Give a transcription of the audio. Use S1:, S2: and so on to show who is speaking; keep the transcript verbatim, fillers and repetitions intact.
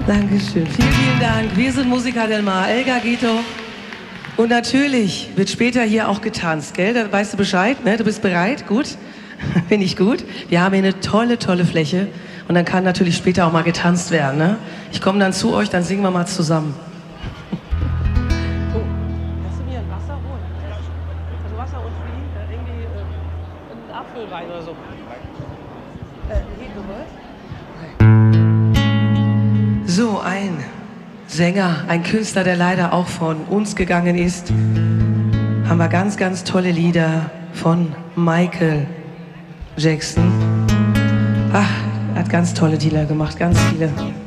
S1: Dankeschön. Vielen, vielen Dank. Wir sind Musica del Mar, El Gaguito. Und natürlich wird später hier auch getanzt, gell? Da weißt du Bescheid, ne? Du bist bereit? Gut? Finde ich gut. Wir haben hier eine tolle, tolle Fläche. Und dann kann natürlich später auch mal getanzt werden, ne? Ich komme dann zu euch, dann singen wir mal zusammen. Oh, kannst du mir ein Wasser holen? Also Wasser und wie? Irgendwie äh, einen Apfel rein oder so. Äh, okay. So, ein Sänger, ein Künstler, der leider auch von uns gegangen ist, haben wir ganz, ganz tolle Lieder von Michael Jackson. Ach, er hat ganz tolle Lieder gemacht, ganz viele.